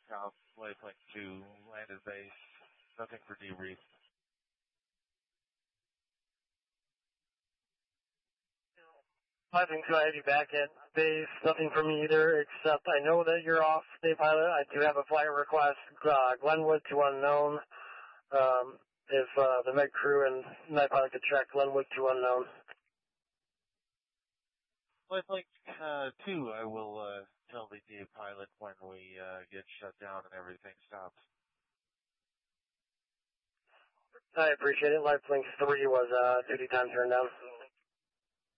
South, Lifelink 2, landed base, nothing for debrief. Lifelink 2, I have you back at base, nothing from me either, except I know that you're off, day pilot. I do have a flight request, Glenwood to unknown. If the med crew and night pilot could track Glenwood to unknown. Lifelink 2, I will tell the day pilot when we get shut down and everything stops. I appreciate it. Lifelink 3 was duty time turned down.